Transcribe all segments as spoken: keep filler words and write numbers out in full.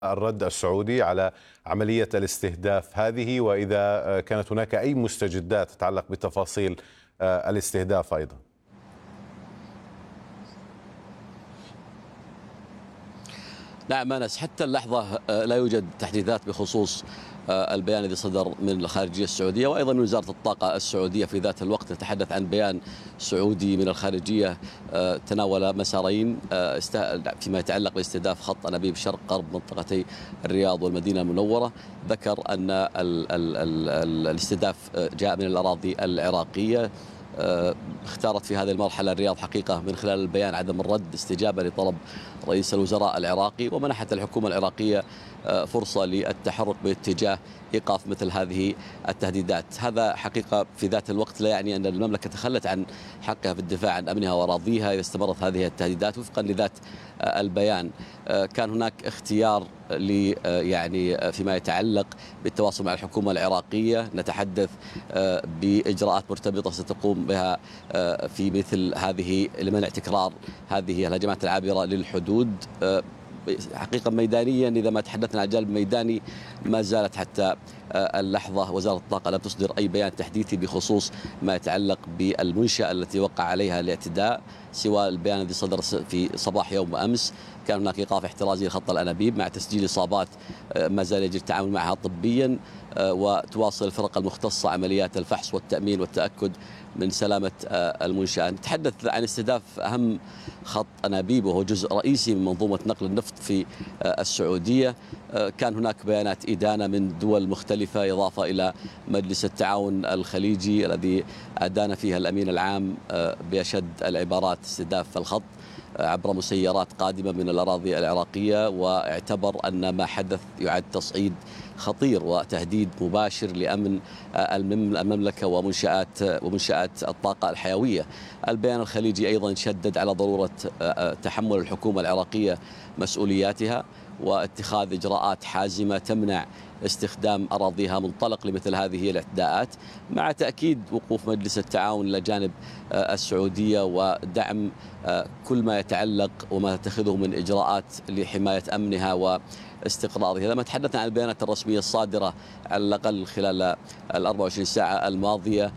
الرد السعودي على عملية الاستهداف هذه، وإذا كانت هناك أي مستجدات تتعلق بتفاصيل الاستهداف أيضا. نعم أنس، حتى اللحظة لا يوجد تحديثات بخصوص البيان الذي صدر من الخارجية السعودية وأيضا من وزارة الطاقة السعودية. في ذات الوقت نتحدث عن بيان سعودي من الخارجية تناول مسارين فيما يتعلق باستهداف خط أنابيب شرق غرب منطقتي الرياض والمدينة المنورة. ذكر أن ال ال ال ال الاستهداف جاء من الأراضي العراقية. اختارت في هذه المرحلة الرياض حقيقة من خلال البيان عدم الرد استجابة لطلب رئيس الوزراء العراقي، ومنحت الحكومة العراقية فرصة للتحرك باتجاه إيقاف مثل هذه التهديدات. هذا حقيقة في ذات الوقت لا يعني أن المملكة تخلت عن حقها في الدفاع عن أمنها وأراضيها إذا استمرت هذه التهديدات وفقا لذات البيان. كان هناك اختيار ل يعني فيما يتعلق بالتواصل مع الحكومة العراقية، نتحدث بإجراءات مرتبطة ستقوم بها في مثل هذه لمنع تكرار هذه الهجمات العابرة للحدود. حقيقة ميدانيا إذا ما تحدثنا عن جانب ميداني ما زالت حتى اللحظة وزارة الطاقة لم تصدر أي بيان تحديثي بخصوص ما يتعلق بالمنشأة التي وقع عليها الاعتداء، سوى البيان الذي صدر في صباح يوم أمس. كان هناك إيقاف احترازي لخط الأنابيب مع تسجيل إصابات ما زال يجري التعامل معها طبيا، وتواصل الفرق المختصة عمليات الفحص والتأمين والتأكد من سلامة المنشأة. نتحدث عن استهداف أهم خط أنابيب وهو جزء رئيسي من منظومة نقل النفط في السعودية. كان هناك بيانات إدانة من دول مختلفة إضافة إلى مجلس التعاون الخليجي الذي أدان فيها الأمين العام بأشد العبارات استهداف الخط عبر مسيرات قادمة من الأراضي العراقية، واعتبر أن ما حدث يعد تصعيد خطير وتهديد مباشر لأمن المملكة ومنشآت ومنشآت الطاقة الحيوية. البيان الخليجي أيضا شدد على ضرورة تحمل الحكومة العراقية مسؤولياتها واتخاذ إجراءات حازمة تمنع استخدام أراضيها منطلق لمثل هذه الاعتداءات، مع تأكيد وقوف مجلس التعاون إلى جانب السعودية ودعم كل ما يتعلق وما تتخذه من إجراءات لحماية أمنها واستقرارها. لما تحدثنا عن البيانات الرسمية الصادرة على الأقل خلال ال أربع وعشرين ساعة الماضية،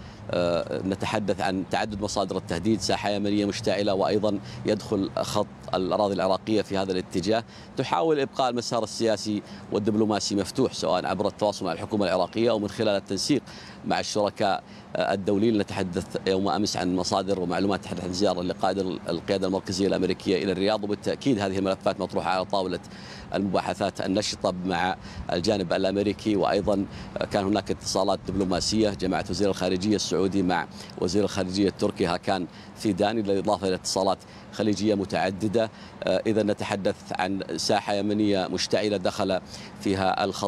نتحدث عن تعدد مصادر التهديد، ساحة يمنية مشتعلة، وأيضا يدخل خط الأراضي العراقية في هذا الاتجاه. تحاول إبقاء المسار السياسي والدبلوماسي مفتوح سواء عبر التواصل مع الحكومة العراقية أو من خلال التنسيق مع الشركاء الدوليين. نتحدث يوم أمس عن مصادر ومعلومات تحدث عن زيارة لقائد القيادة المركزية الأمريكية إلى الرياض، وبالتأكيد هذه الملفات مطروحة على طاولة المباحثات النشطة مع الجانب الأمريكي. وأيضا كان هناك اتصالات دبلوماسية جمعت وزير الخارجية السعودي مع وزير الخارجية التركي هاكان فيداني، بالإضافة إلى اتصالات خليجية متعددة. إذا نتحدث عن ساحة يمنية مشتعلة دخل فيها الخط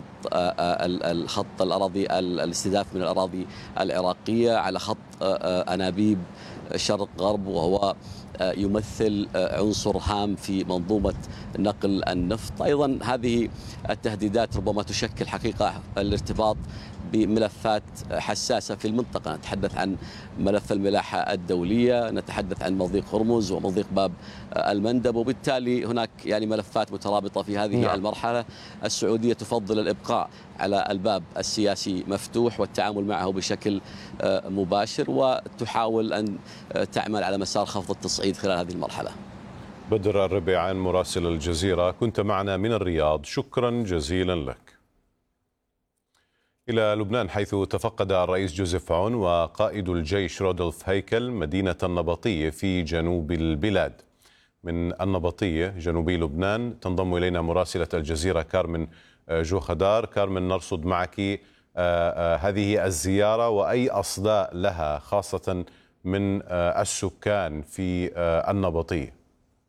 الخط الأراضي الاستهداف من الأراضي العراقية على خط أنابيب شرق غرب، وهو يمثل عنصر هام في منظومة نقل النفط. أيضا هذه التهديدات ربما تشكل حقيقة الارتباط بملفات حساسة في المنطقة. نتحدث عن ملف الملاحة الدولية، نتحدث عن مضيق هرمز ومضيق باب المندب، وبالتالي هناك يعني ملفات مترابطة في هذه نعم. المرحلة السعودية تفضل الإبقاء على الباب السياسي مفتوح والتعامل معه بشكل مباشر، وتحاول أن تعمل على مسار خفض التصعيد خلال هذه المرحلة. بدر الربيعان مراسل الجزيرة كنت معنا من الرياض، شكرا جزيلا لك. إلى لبنان، حيث تفقد الرئيس جوزيف عون وقائد الجيش رودولف هيكل مدينة النبطية في جنوب البلاد. من النبطية جنوبي لبنان تنضم إلينا مراسلة الجزيرة كارمن جو خدار. كارمن، نرصد معك هذه الزيارة وأي أصداء لها خاصة من السكان في النبطية.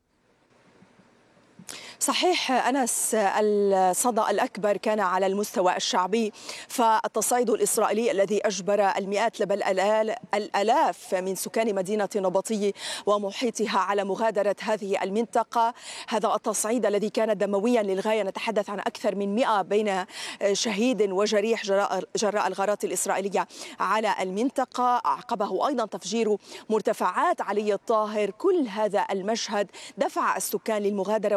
صحيح أنس، الصدى الأكبر كان على المستوى الشعبي، فالتصعيد الإسرائيلي الذي أجبر المئات بل الآلاف من سكان مدينة نبطي ومحيطها على مغادرة هذه المنطقة. هذا التصعيد الذي كان دمويا للغاية، نتحدث عن أكثر من مئة بين شهيد وجريح جراء, جراء الغارات الإسرائيلية على المنطقة. أعقبه أيضا تفجير مرتفعات علي الطاهر. كل هذا المشهد دفع السكان للمغادرة، ولكن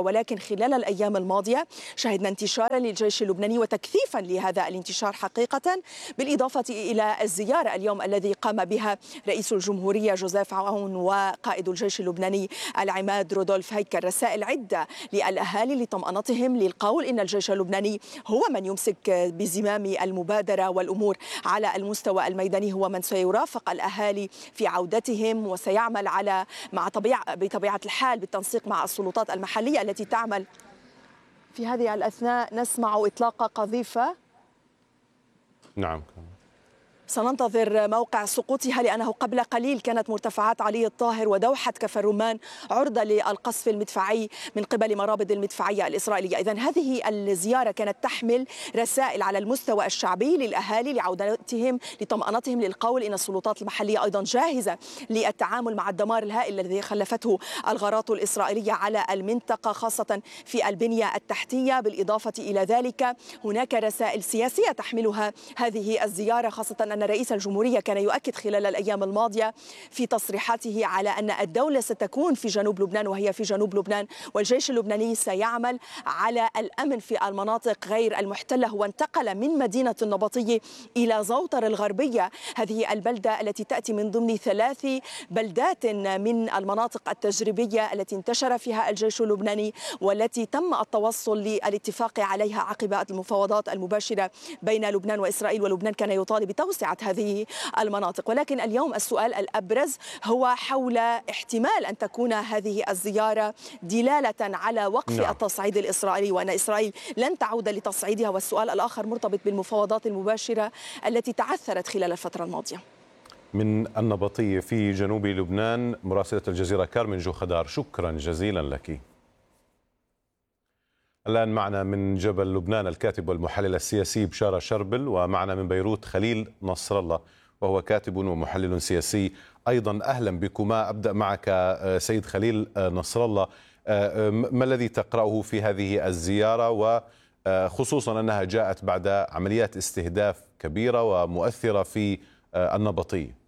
خلال الأيام الماضية. شهدنا انتشارا للجيش اللبناني وتكثيفا لهذا الانتشار حقيقة، بالإضافة إلى الزيارة اليوم الذي قام بها رئيس الجمهورية جوزيف عون وقائد الجيش اللبناني العماد رودولف هيكل. رسائل عدة للأهالي لطمأنتهم، للقول إن الجيش اللبناني هو من يمسك بزمام المبادرة، والأمور على المستوى الميداني هو من سيرافق الأهالي في عودتهم، وسيعمل على مع طبيعة بطبيعة الحال بالتنسيق مع السلطات المحلية التي تعمل. في هذه الأثناء نسمع إطلاق قذيفة. نعم، سننتظر موقع سقوطها، لأنه قبل قليل كانت مرتفعات علي الطاهر ودوحة كفر الرمان عرضة للقصف المدفعي من قبل مرابط المدفعية الإسرائيلية. إذن هذه الزيارة كانت تحمل رسائل على المستوى الشعبي للأهالي لعودتهم، لطمأنتهم، للقول إن السلطات المحلية أيضا جاهزة للتعامل مع الدمار الهائل الذي خلفته الغارات الإسرائيلية على المنطقة، خاصة في البنية التحتية. بالإضافة إلى ذلك هناك رسائل سياسية تحملها هذه الزيارة، خاصة أن رئيس الجمهورية كان يؤكد خلال الأيام الماضية في تصريحاته على أن الدولة ستكون في جنوب لبنان، وهي في جنوب لبنان، والجيش اللبناني سيعمل على الأمن في المناطق غير المحتلة. هو انتقل من مدينة النبطية إلى زوطر الغربية، هذه البلدة التي تأتي من ضمن ثلاث بلدات من المناطق التجريبية التي انتشر فيها الجيش اللبناني، والتي تم التوصل للاتفاق عليها عقب المفاوضات المباشرة بين لبنان وإسرائيل، ولبنان كان يطالب بتوسعة هذه المناطق. ولكن اليوم السؤال الأبرز هو حول احتمال أن تكون هذه الزيارة دلالة على وقف نعم. التصعيد الإسرائيلي، وأن إسرائيل لن تعود لتصعيدها. والسؤال الآخر مرتبط بالمفاوضات المباشرة التي تعثرت خلال الفترة الماضية. من النبطية في جنوب لبنان مراسلة الجزيرة كارمن جو خدار، شكرا جزيلا لك. الآن معنا من جبل لبنان الكاتب والمحلل السياسي بشارة شربل، ومعنا من بيروت خليل نصر الله وهو كاتب ومحلل سياسي أيضا. أهلا بكما. أبدأ معك سيد خليل نصر الله، ما الذي تقرأه في هذه الزيارة، وخصوصا أنها جاءت بعد عمليات استهداف كبيرة ومؤثرة في النبطية؟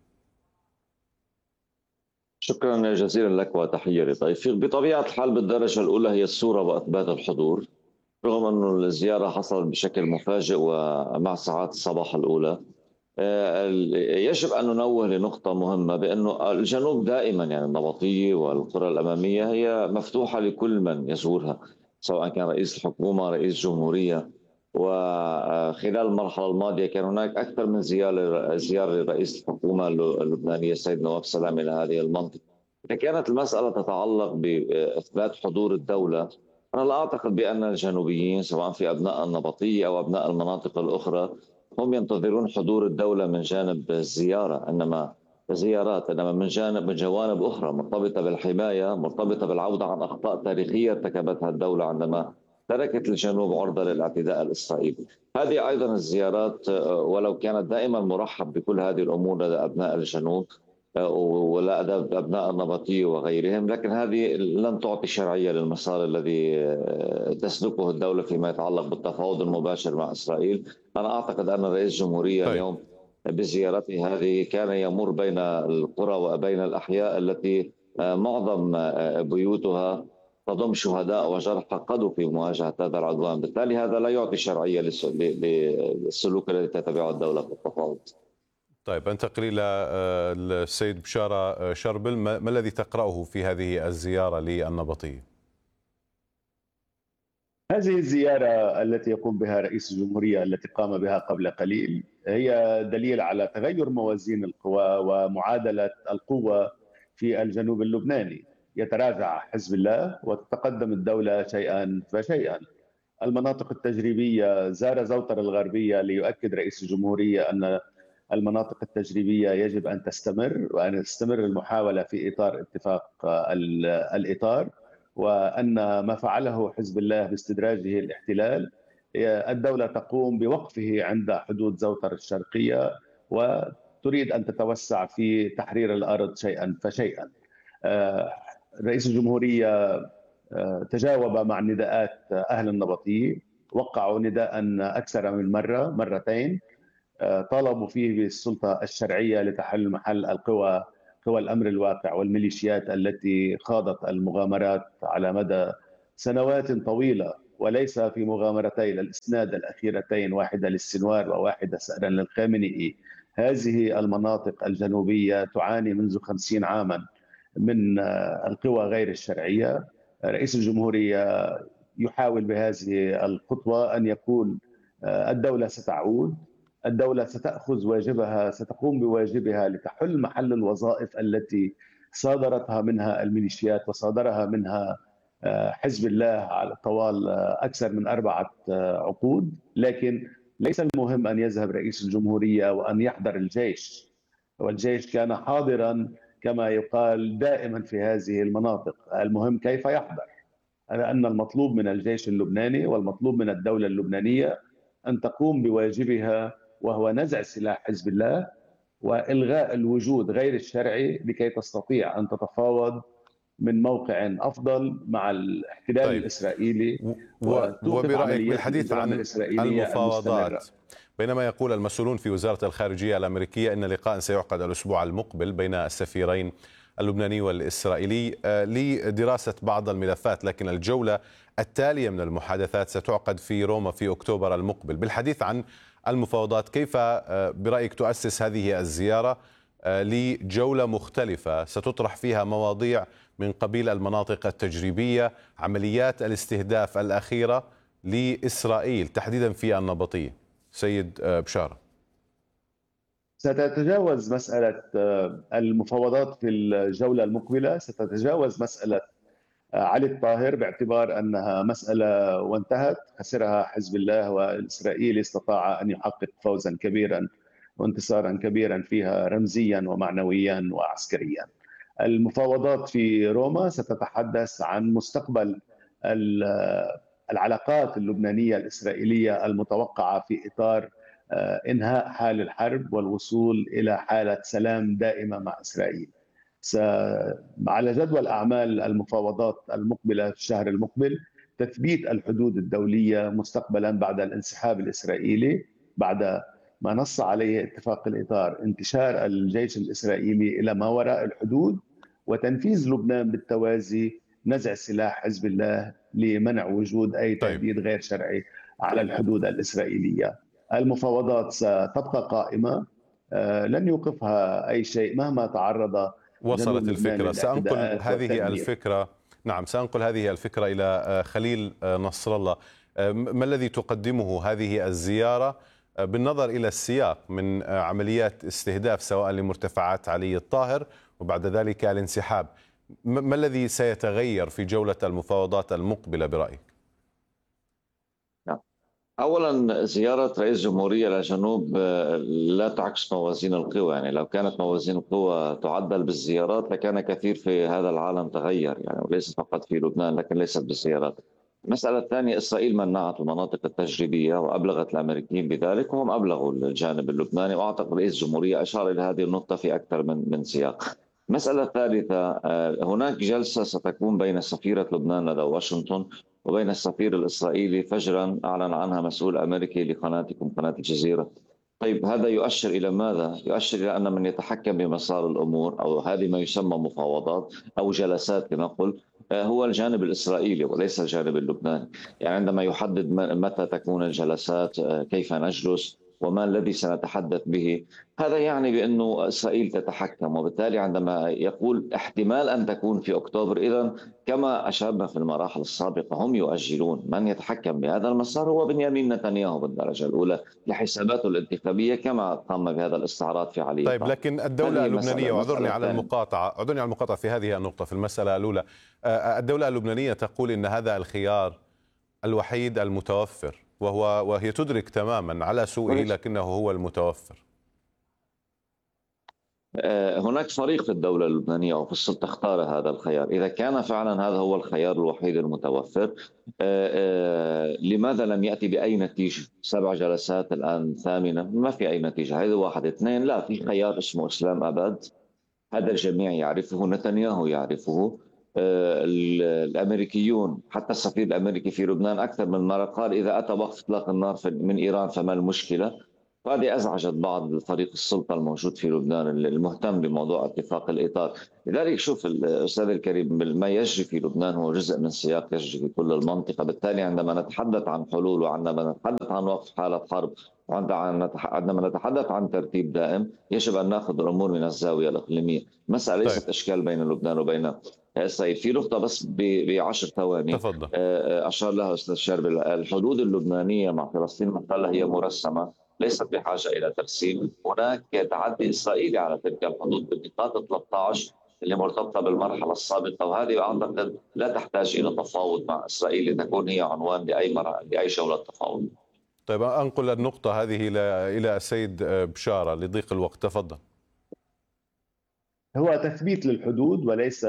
شكرا جزيلا لك وتحية لضيفك. بطبيعة الحال بالدرجة الأولى هي الصورة وأثبات الحضور، رغم أن الزيارة حصلت بشكل مفاجئ ومع ساعات الصباح الأولى. يجب أن ننوه لنقطة مهمة، بأنه الجنوب دائما يعني النبطية والقرى الأمامية هي مفتوحة لكل من يزورها، سواء كان رئيس الحكومة رئيس جمهورية. وخلال المرحلة الماضية كان هناك أكثر من زيارة زيارة لرئيس الحكومة اللبنانية السيد نواف سلام إلى هذه المنطقة. إذا كانت المسألة تتعلق بإثبات حضور الدولة، أنا لا أعتقد بأن الجنوبيين سواء في أبناء النبطية أو أبناء المناطق الأخرى هم ينتظرون حضور الدولة من جانب الزيارة، إنما زيارات إنما من جانب من جوانب أخرى مرتبطة بالحماية، مرتبطة بالعودة عن أخطاء تاريخية ارتكبتها الدولة عندما تركت الجنوب عرضة للاعتداء الإسرائيلي. هذه أيضا الزيارات ولو كانت دائما مرحب بكل هذه الأمور لدى أبناء الجنوب ولا أبناء النبطية وغيرهم، لكن هذه لن تعطي شرعية للمسار الذي تسلكه الدولة فيما يتعلق بالتفاوض المباشر مع إسرائيل. أنا أعتقد أن رئيس الجمهورية طيب. اليوم بزيارته هذه كان يمر بين القرى وبين الأحياء التي معظم بيوتها تضم شهداء وجرحى قضوا في مواجهة هذا العدوان، بالتالي هذا لا يعطي شرعية للسلوك الذي تتبعه الدولة في التفاوض. طيب، أنتقل إلى السيد بشارة شربل، ما الذي تقرأه في هذه الزيارة للنبطية؟ هذه الزيارة التي يقوم بها رئيس الجمهورية التي قام بها قبل قليل هي دليل على تغير موازين القوى ومعادلة القوة في الجنوب اللبناني. يتراجع حزب الله وتتقدم الدولة شيئا فشيئا. المناطق التجريبية، زار زوطر الغربية ليؤكد رئيس الجمهورية أن المناطق التجريبية يجب أن تستمر وأن تستمر المحاولة في إطار اتفاق الإطار، وأن ما فعله حزب الله باستدراجه الاحتلال الدولة تقوم بوقفه عند حدود زوطر الشرقية وتريد أن تتوسع في تحرير الأرض شيئا فشيئا. رئيس الجمهورية تجاوب مع نداءات أهل النبطية، وقعوا نداء أكثر من مرة مرتين طالبوا فيه بالسلطة الشرعية لتحل محل القوى قوى الأمر الواقع والميليشيات التي خاضت المغامرات على مدى سنوات طويلة، وليس في مغامرتي الإسناد الأخيرتين، واحدة للسنوار وواحدة سأرا للخامنئي. هذه المناطق الجنوبية تعاني منذ خمسين عاما من القوى غير الشرعية. رئيس الجمهورية يحاول بهذه الخطوة أن يقول الدولة ستعود، الدولة ستأخذ واجبها، ستقوم بواجبها لتحل محل الوظائف التي صادرتها منها الميليشيات وصادرها منها حزب الله على طوال أكثر من أربعة عقود. لكن ليس المهم أن يذهب رئيس الجمهورية وأن يحضر الجيش، والجيش كان حاضرا كما يقال دائما في هذه المناطق. المهم كيف يحضر، أن المطلوب من الجيش اللبناني والمطلوب من الدولة اللبنانية أن تقوم بواجبها، وهو نزع سلاح حزب الله وإلغاء الوجود غير الشرعي لكي تستطيع أن تتفاوض من موقع أفضل مع الاحتلال طيب. الإسرائيلي وبرأيك بالحديث عن المفاوضات، المستمرة. بينما يقول المسؤولون في وزارة الخارجية الأمريكية أن لقاء سيعقد الأسبوع المقبل بين السفيرين اللبناني والإسرائيلي لدراسة بعض الملفات، لكن الجولة التالية من المحادثات ستعقد في روما في أكتوبر المقبل. بالحديث عن المفاوضات، كيف برأيك تؤسس هذه الزيارة لجولة مختلفة ستطرح فيها مواضيع من قبيل المناطق التجريبية، عمليات الاستهداف الأخيرة لإسرائيل تحديدا في النبطية؟ سيد بشارة. ستتجاوز مسألة المفاوضات في الجولة المقبلة، ستتجاوز مسألة علي الطاهر باعتبار أنها مسألة وانتهت، خسرها حزب الله والإسرائيلي استطاع أن يحقق فوزا كبيرا وانتصارا كبيرا فيها رمزيا ومعنويا وعسكريا. المفاوضات في روما ستتحدث عن مستقبل العلاقات اللبنانية الإسرائيلية المتوقعة في إطار إنهاء حال الحرب والوصول إلى حالة سلام دائمة مع إسرائيل. على جدول أعمال المفاوضات المقبلة في الشهر المقبل تثبيت الحدود الدولية مستقبلا بعد الانسحاب الإسرائيلي، بعد ما نص عليه اتفاق الإطار، انتشار الجيش الإسرائيلي إلى ما وراء الحدود، وتنفيذ لبنان بالتوازي نزع سلاح حزب الله لمنع وجود أي تهديد غير شرعي على الحدود الإسرائيلية. المفاوضات ستبقى قائمة، لن يوقفها أي شيء مهما تعرض. وصلت الفكرة. سأنقل هذه الفكرة نعم سأنقل هذه الفكرة إلى خليل نصر الله. ما الذي تقدمه هذه الزيارة بالنظر إلى السياق من عمليات استهداف سواء لمرتفعات علي الطاهر وبعد ذلك الانسحاب؟ ما الذي سيتغير في جولة المفاوضات المقبلة برأيك؟ أولا، زيارة رئيس الجمهورية لجنوب لا تعكس موازين القوى. يعني لو كانت موازين القوى تعدل بالزيارات لكان كثير في هذا العالم تغير، يعني وليس فقط في لبنان لكن ليست بالزيارات. المسألة الثانية، إسرائيل منعت المناطق التجريبية وأبلغت الأمريكيين بذلك وهم أبلغوا الجانب اللبناني، وأعتقد رئيس الجمهورية أشار إلى هذه النقطة في أكثر من من سياق. المسألة الثالثة، هناك جلسة ستكون بين سفيرة لبنان لدى واشنطن وبين السفير الإسرائيلي فجرا أعلن عنها مسؤول أمريكي لقناتكم قناة الجزيرة. طيب هذا يؤشر إلى ماذا؟ يؤشر إلى أن من يتحكم بمسار الأمور أو هذه ما يسمى مفاوضات أو جلسات لنقل هو الجانب الإسرائيلي وليس الجانب اللبناني. يعني عندما يحدد متى تكون الجلسات، كيف نجلس وما الذي سنتحدث به، هذا يعني بأنه إسرائيل تتحكم، وبالتالي عندما يقول احتمال أن تكون في أكتوبر، إذن كما أشرنا في المراحل السابقة هم يؤجلون. من يتحكم بهذا المسار هو بنيامين نتنياهو بالدرجة الأولى لحساباته الانتخابية كما قام بهذا الاستعراض في علي. طيب لكن الدولة اللبنانية، وعذرني على المقاطعة عذرني على المقاطعة في هذه النقطة في المسألة الأولى، الدولة اللبنانية تقول إن هذا الخيار الوحيد المتوفر، وهو وهي تدرك تماما على سوءه لكنه هو المتوفر. هناك فريق في الدولة اللبنانية وفي السلطة اختار هذا الخيار. إذا كان فعلا هذا هو الخيار الوحيد المتوفر، لماذا لم يأتي بأي نتيجة؟ سبع جلسات الآن ثامنة، ما في أي نتيجة. هذا واحد. اثنين، لا في خيار اسمه إسلام أباد، هذا الجميع يعرفه، نتنياهو يعرفه، الأمريكيون، حتى السفير الأمريكي في لبنان أكثر من مرة قال إذا أتى وقف إطلاق النار من إيران فما المشكلة. وهذه أزعجت بعض فريق السلطة الموجود في لبنان المهتم بموضوع اتفاق الإطار. لذلك شوف الأستاذ الكريم، ما يجري في لبنان هو جزء من سياق يجري في كل المنطقة. بالتالي عندما نتحدث عن حلول، وعندما نتحدث عن وقف حالة حرب، وعندما نتحدث عن ترتيب دائم، يجب أن نأخذ الأمور من الزاوية الإقليمية. مسألة طيب. ليست إشكال بين لبنان وبين إسرائيل. في نقطة بس بعشر ثواني تفضل. أشار لها أستاذ شربل، الحدود اللبنانية مع فلسطين محتلة هي مرسمة، ليست بحاجة إلى ترسيم. هناك تعدي إسرائيلي على تلك الحدود بالنقاط ثلاثة عشر اللي مرتبطة بالمرحلة السابقة، وهذه أعتقد لا تحتاج إلى تفاوض مع إسرائيل لتكون هي عنوان لأي مرة لأي جولة تفاوض. طيب، أنقل النقطة هذه إلى إلى السيد بشارة لضيق الوقت. تفضل. هو تثبيت للحدود وليس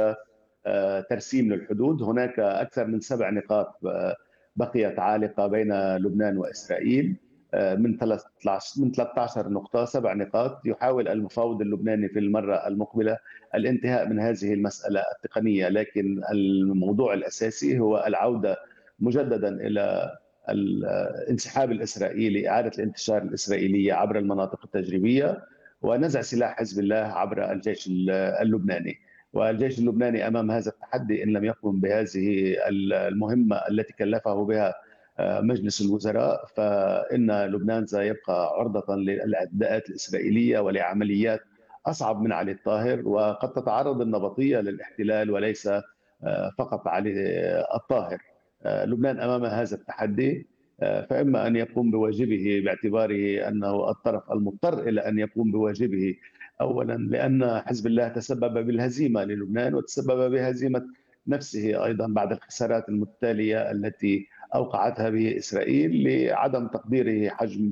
ترسيم للحدود. هناك أكثر من سبع نقاط بقيت عالقة بين لبنان وإسرائيل من من ثلاثة عشر نقطة، سبع نقاط. يحاول المفاوض اللبناني في المرة المقبلة الانتهاء من هذه المسألة التقنية، لكن الموضوع الأساسي هو العودة مجددا إلى الانسحاب الإسرائيلي، إعادة الانتشار الإسرائيلية عبر المناطق التجريبية، ونزع سلاح حزب الله عبر الجيش اللبناني. والجيش اللبناني أمام هذا التحدي إن لم يقم بهذه المهمة التي كلفه بها مجلس الوزراء، فإن لبنان سيبقى عرضة للاعتداءات الإسرائيلية ولعمليات أصعب من علي الطاهر، وقد تتعرض النبطية للاحتلال وليس فقط علي الطاهر. لبنان أمام هذا التحدي، فإما أن يقوم بواجبه باعتباره أنه الطرف المضطر إلى أن يقوم بواجبه، أولا لأن حزب الله تسبب بالهزيمة للبنان وتسبب بهزيمة نفسه أيضا بعد الخسارات المتتالية التي أوقعتها به إسرائيل، لعدم تقديره حجم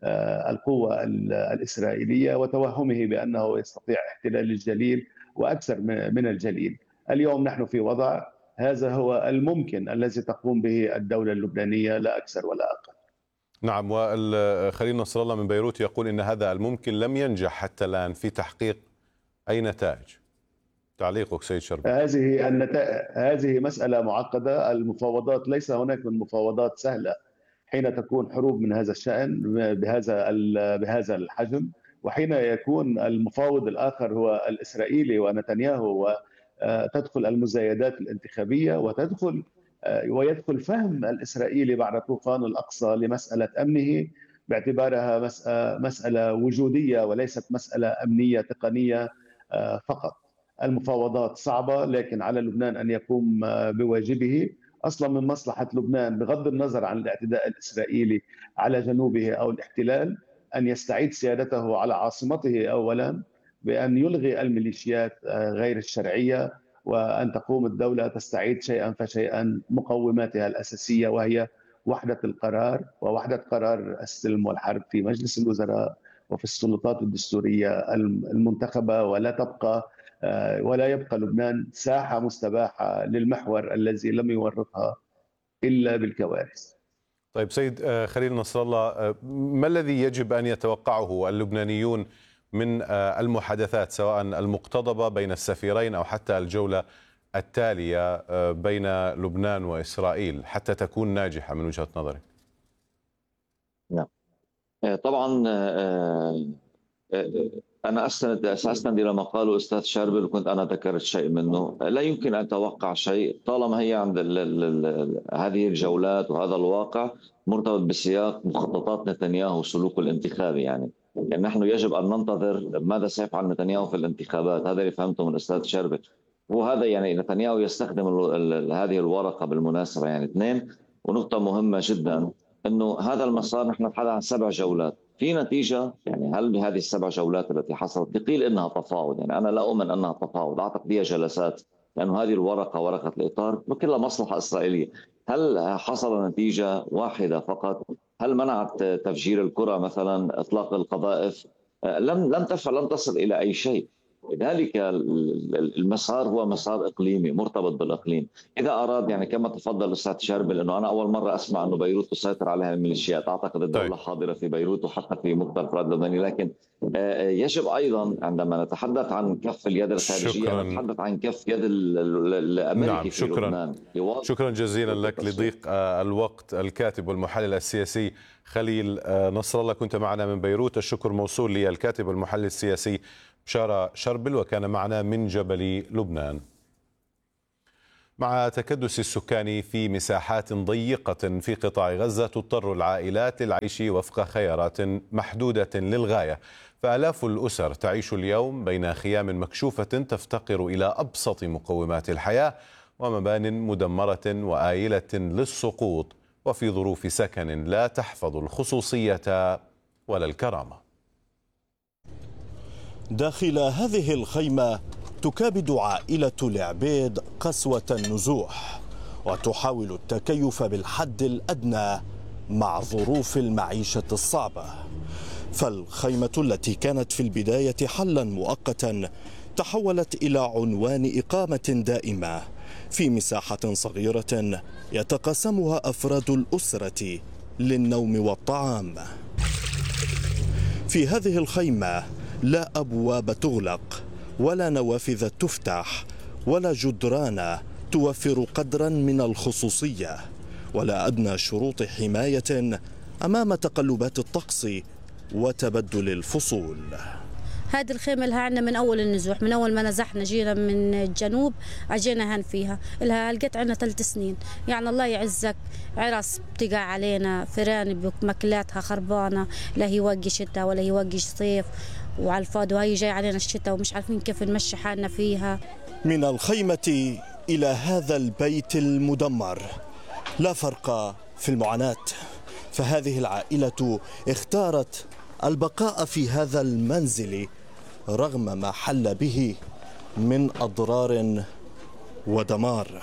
القوة الإسرائيلية وتوهمه بأنه يستطيع احتلال الجليل وأكثر من الجليل. اليوم نحن في وضع هذا هو الممكن الذي تقوم به الدولة اللبنانية، لا أكثر ولا أقل. نعم، وخليل نصر الله من بيروت يقول إن هذا الممكن لم ينجح حتى الآن في تحقيق أي نتائج. تعليقك سيد شربل؟ هذه النتائج هذه مسألة معقدة. المفاوضات ليس هناك من مفاوضات سهلة حين تكون حروب من هذا الشأن بهذا بهذا الحجم، وحين يكون المفاوض الآخر هو الإسرائيلي ونتنياهو، وتدخل المزايدات الانتخابية وتدخل ويدخل فهم الإسرائيلي بعد طوفان الأقصى لمسألة أمنه باعتبارها مسألة وجودية وليست مسألة أمنية تقنية فقط. المفاوضات صعبة، لكن على لبنان أن يقوم بواجبه. أصلا من مصلحة لبنان بغض النظر عن الاعتداء الإسرائيلي على جنوبه أو الاحتلال أن يستعيد سيادته على عاصمته أولا، بأن يلغي الميليشيات غير الشرعية، وأن تقوم الدولة تستعيد شيئا فشيئا مقوماتها الأساسية، وهي وحدة القرار ووحدة قرار السلم والحرب في مجلس الوزراء وفي السلطات الدستورية المنتخبة، ولا تبقى ولا يبقى لبنان ساحة مستباحة للمحور الذي لم يورطها إلا بالكوارث. طيب سيد خليل نصر الله، ما الذي يجب أن يتوقعه اللبنانيون من المحادثات سواء المقتضبة بين السفيرين أو حتى الجولة التالية بين لبنان وإسرائيل حتى تكون ناجحة من وجهة نظرك؟ نعم طبعا أنا أستند سأستند إلى ما قاله أستاذ شربل، وكنت أنا ذكرت شيء منه. لا يمكن أن أتوقع شيء طالما هي عند ال ال ال هذه الجولات وهذا الواقع مرتبط بسياق مخططات نتنياهو وسلوكه الانتخابي. يعني يعني نحن يجب أن ننتظر ماذا سيفعل نتنياهو في الانتخابات. هذا اللي فهمته من الأستاذ شربل، وهذا يعني نتنياهو يستخدم ال ال هذه الورقة بالمناسبة. يعني اثنين، ونقطة مهمة جدا، أنه هذا المسار نحن نتحدث عن سبع جولات في نتيجة. يعني هل بهذه السبع جولات التي حصلت قيل إنها تفاوض؟ يعني أنا لا أؤمن أنها تفاوض، أعتقد هي جلسات، لأنه هذه الورقة ورقة الإطار وكلها مصلحة إسرائيلية. هل حصل نتيجة واحدة فقط؟ هل منعت تفجير الكرة مثلا، إطلاق القذائف؟ لم لم تفعل، لم تصل إلى أي شيء. لذلك المسار هو مسار إقليمي مرتبط بالإقليم. إذا أراد يعني كما تفضل الأستاذ شربل أنه أنا أول مرة أسمع أنه بيروت تسيطر عليها الميليشيات، أعتقد الدولة طيب. حاضرة في بيروت وحتى في مختلف الأراضي اللبنانية، لكن يجب أيضا عندما نتحدث عن كف اليد الخارجية شكراً. نتحدث عن كف يد الأمريكي نعم. في شكراً. لبنان. شكرا جزيلا لك لضيق الوقت الكاتب والمحلل السياسي خليل نصر الله، كنت معنا من بيروت. الشكر موصول للكاتب والمحلل السياسي بشارة شربل وكان معنا من جبل لبنان. مع تكدس السكان في مساحات ضيقة في قطاع غزة تضطر العائلات للعيش وفق خيارات محدودة للغاية، فآلاف الأسر تعيش اليوم بين خيام مكشوفة تفتقر إلى أبسط مقومات الحياة ومبان مدمرة وآيلة للسقوط وفي ظروف سكن لا تحفظ الخصوصية ولا الكرامة. داخل هذه الخيمة تكابد عائلة العبيد قسوة النزوح وتحاول التكيف بالحد الأدنى مع ظروف المعيشة الصعبة. فالخيمة التي كانت في البداية حلا مؤقتا تحولت إلى عنوان إقامة دائمة في مساحة صغيرة يتقاسمها أفراد الأسرة للنوم والطعام. في هذه الخيمة لا أبواب تغلق ولا نوافذ تفتح ولا جدران توفر قدرا من الخصوصية ولا أدنى شروط حماية أمام تقلبات الطقس وتبدل الفصول. هذه الخيمة لها عنا من أول النزوح، من أول ما نزحنا جينا من الجنوب أجينا هن فيها، لها لقيت عنا ثلاث سنين. يعني الله يعزك عرس بتقع علينا، فيران بمكلاتها خربانة، لا هي وقي شتاء ولا هي وقي صيف، وعلى الفاضي وهي جاي علينا الشتاء ومش عارفين كيف نمشي حالنا فيها. من الخيمة إلى هذا البيت المدمر لا فرق في المعاناة، فهذه العائلة اختارت البقاء في هذا المنزل رغم ما حل به من أضرار ودمار.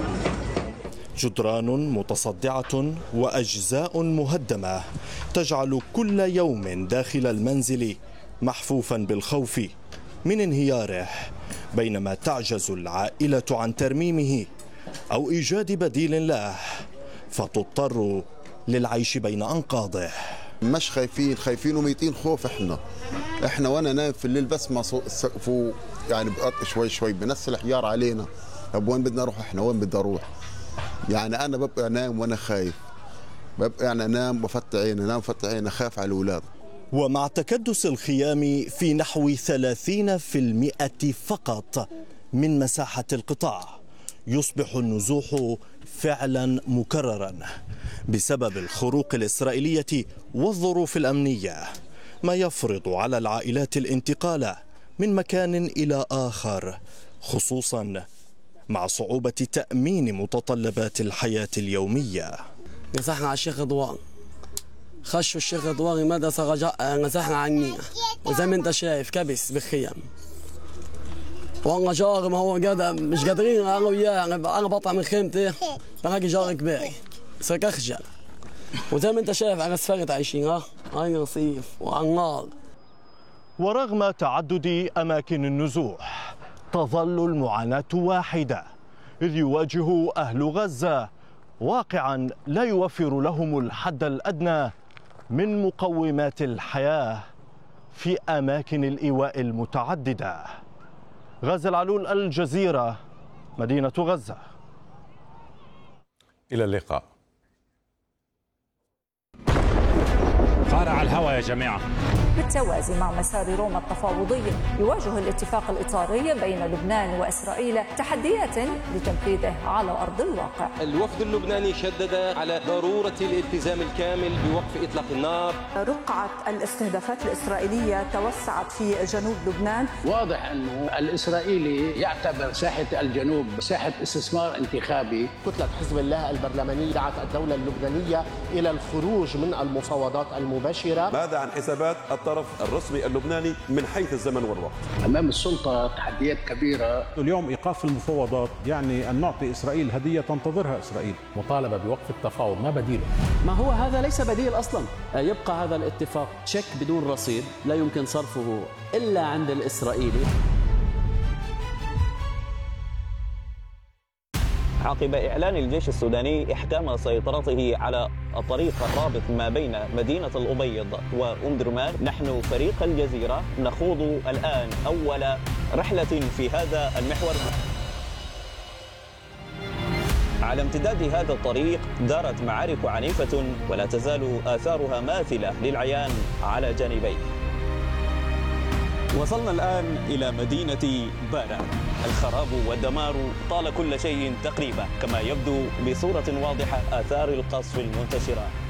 جدران متصدعة وأجزاء مهدمة تجعل كل يوم داخل المنزل محفوفا بالخوف من انهياره، بينما تعجز العائلة عن ترميمه أو إيجاد بديل له فتضطر للعيش بين أنقاضه. مش خايفين خايفين وميتين خوف. احنا احنا وانا نايم في الليل بسمع فوق يعني بقط شوي شوي بنسل حيار علينا. طب وين بدنا نروح احنا؟ وين بدي اروح؟ يعني انا ببقى نايم وانا خايف، ببقى يعني انام وفتح عيني، انام وفتح عيني، خاف على الاولاد. ومع تكدس الخيام في نحو ثلاثين بالمئة فقط من مساحة القطاع يصبح النزوح فعلا مكررا بسبب الخروق الإسرائيلية والظروف الأمنية، ما يفرض على العائلات الانتقال من مكان إلى آخر، خصوصا مع صعوبة تأمين متطلبات الحياة اليومية. نزحنا على الشيخ رضوان، خشوا الشيخ رضوان مدرسة رجاء، نزحنا عني وزي ما انت شايف كبس بالخيام. وانا جار ما هو قادر مش قادرين انا وياه، انا بطلع من خيمتي بلاقي جار كبير صرت اخجل. وزي ما انت شايف على اسفلت عايشين، ها هاي رصيف وعلى النار. ورغم تعدد اماكن النزوح تظل المعاناة واحدة، إذ يواجه أهل غزة واقعا لا يوفر لهم الحد الأدنى من مقومات الحياة في أماكن الإيواء المتعددة. غازي العلول، الجزيرة، مدينة غزة. إلى اللقاء. قارع الهوى يا جماعة. بالتوازي مع مسار روما التفاوضي يواجه الاتفاق الإطاري بين لبنان وإسرائيل تحديات لتنفيذه على أرض الواقع. الوفد اللبناني شدد على ضرورة الالتزام الكامل بوقف إطلاق النار. رقعة الاستهدافات الإسرائيلية توسعت في جنوب لبنان. واضح أنه الإسرائيلي يعتبر ساحة الجنوب ساحة استثمار انتخابي. كتلة حزب الله البرلمانية دعت الدولة اللبنانية إلى الخروج من المفاوضات المباشرة. ماذا عن حسابات الطرف الرسمي اللبناني من حيث الزمن والوقت؟ أمام السلطة تحديات كبيرة. اليوم إيقاف المفاوضات يعني أن نعطي إسرائيل هدية تنتظرها إسرائيل. مطالبة بوقف التفاوض، ما بديله؟ ما هو هذا ليس بديل أصلا. يبقى هذا الاتفاق تشيك بدون رصيد لا يمكن صرفه إلا عند الإسرائيلي. عقب إعلان الجيش السوداني إحكام سيطرته على الطريق الرابط ما بين مدينة الأبيض وأم درمان، نحن فريق الجزيرة نخوض الآن أول رحلة في هذا المحور. على امتداد هذا الطريق دارت معارك عنيفة ولا تزال آثارها ماثلة للعيان على جانبيه. وصلنا الآن إلى مدينة بارا. الخراب والدمار طال كل شيء تقريبا، كما يبدو بصورة واضحة آثار القصف المنتشرة